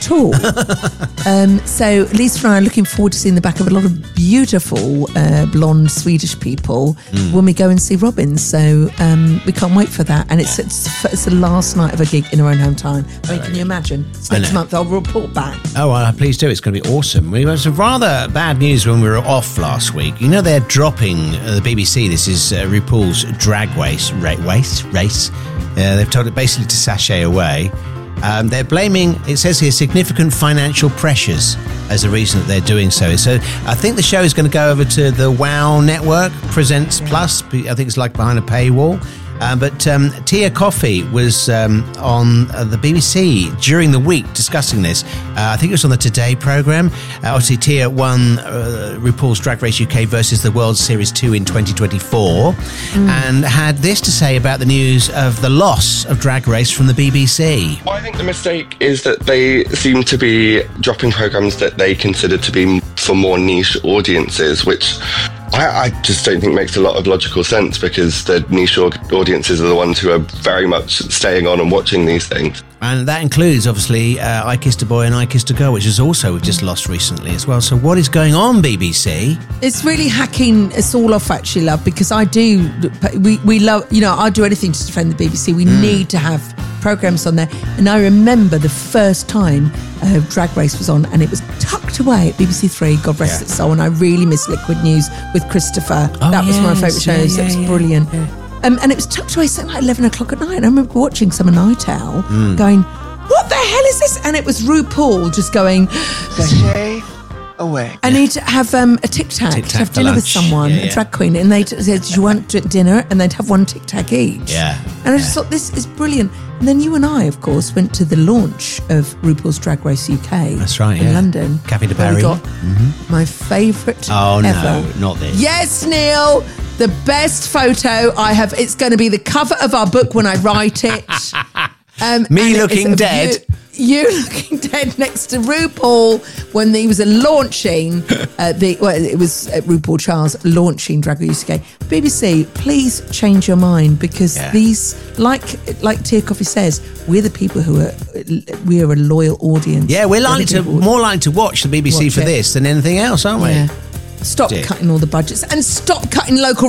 at all. So Lisa and I are looking forward to seeing the back of a lot of beautiful blonde Swedish people when we go and see Robin. So we can't wait for that. And it's the last night of a gig in her own hometown. I mean, can you imagine? So next month I'll report back. Oh, well, please do. It's going to be awesome. We had some rather bad news when we were off last week. You know, they're dropping the BBC. This is RuPaul's Drag Race. They've told it basically to sashay away. They're blaming, it says here, significant financial pressures as the reason that they're doing so. So I think the show is going to go over to the WOW Network, Presents Plus. I think it's like behind a paywall. But Tia Coffey was on the BBC during the week discussing this. I think it was on the Today programme. Obviously, Tia won RuPaul's Drag Race UK versus the World Series 2 in 2024 and had this to say about the news of the loss of Drag Race from the BBC. Well, I think the mistake is that they seem to be dropping programmes that they consider to be for more niche audiences, which I just don't think makes a lot of logical sense, because the niche audiences are the ones who are very much staying on and watching these things. And that includes, obviously, I Kissed a Boy and I Kissed a Girl, which is also we've just lost recently as well. So what is going on, BBC? It's really hacking us all off, actually, love, because we love, I'll do anything to defend the BBC. We need to have programmes on there. And I remember the first time Drag Race was on, and it was tucked away at BBC Three, God rest its soul, and I really miss Liquid News with Christopher. That was one of my favourite shows. It was brilliant. And it was tucked away something like 11 o'clock at night. And I remember watching some Night Owl going, what the hell is this? And it was RuPaul just going, sashay away. I need to have a tic-tac to have dinner with someone, a drag queen. And they'd say, do you want dinner? And they'd have one tic-tac each. Yeah. And I just thought, this is brilliant. And then you and I, of course, went to the launch of RuPaul's Drag Race UK. That's right, in London. Café de Paris. We got my favourite ever. No, not this. Yes, Neil. The best photo I have. It's going to be the cover of our book when I write it. Me looking dead. You looking dead next to RuPaul when he was launching it was RuPaul Charles launching Drag Race UK. BBC, please change your mind, because these, like Tia Coffey says, we're the people we are a loyal audience. Yeah, we're more likely to watch the BBC for this than anything else, aren't we? Yeah. Stop cutting all the budgets and stop cutting local